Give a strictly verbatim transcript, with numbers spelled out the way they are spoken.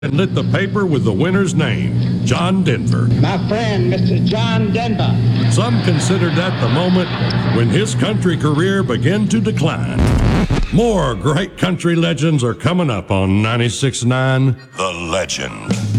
and lit the paper with the winner's name, John Denver. My friend, Mister John Denver. Some considered that the moment when his country career began to decline. More great country legends are coming up on ninety-six point nine The Legend.